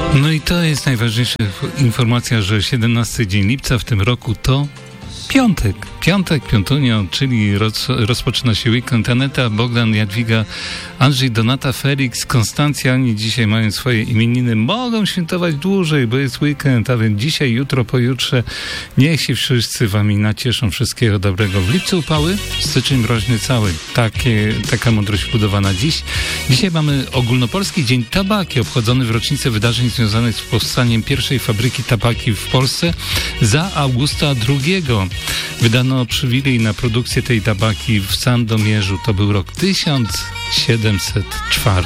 No i to jest najważniejsza informacja, że 17 dzień lipca w tym roku to piątek, piątunio, czyli rozpoczyna się weekend. Aneta, Bogdan, Jadwiga, Andrzej, Donata, Felix, Konstancja, oni dzisiaj mają swoje imieniny. Mogą świętować dłużej, bo jest weekend, a więc dzisiaj, jutro, pojutrze. Niech się wszyscy wami nacieszą. Wszystkiego dobrego. W lipcu upały, styczeń mroźny cały. Taka mądrość budowana dziś. Dzisiaj mamy ogólnopolski Dzień Tabaki, obchodzony w rocznicę wydarzeń związanych z powstaniem pierwszej fabryki tabaki w Polsce za Augusta II. Wydano przywilej na produkcję tej tabaki w Sandomierzu. To był rok 1704.